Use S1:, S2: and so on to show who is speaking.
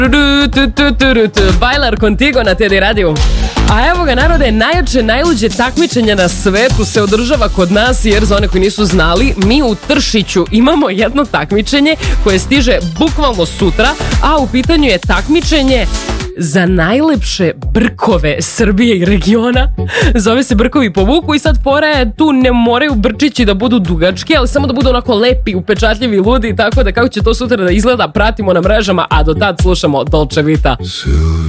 S1: Bailar Contigo na TD radiju. A evo ga, narode, najjače, najluđe takmičenje na svetu se održava kod nas, jer za one koji nisu znali, mi u Tršiću imamo jedno takmičenje koje stiže bukvalno sutra, a u pitanju je takmičenje za najlepše brkove Srbije i regiona. Zove se Brkovi po Vuku i sad fora je, tu ne moraju brčići da budu dugački, ali samo da budu onako lepi, upečatljivi, ludi, tako da kako će to sutra da izgleda pratimo na mrežama, a do tad slušamo Dolce Vita.